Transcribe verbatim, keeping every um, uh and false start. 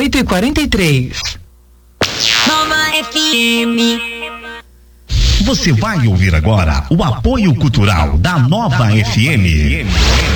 oito e quarenta e três. Nova F M. Você vai ouvir agora o apoio cultural da Nova F M.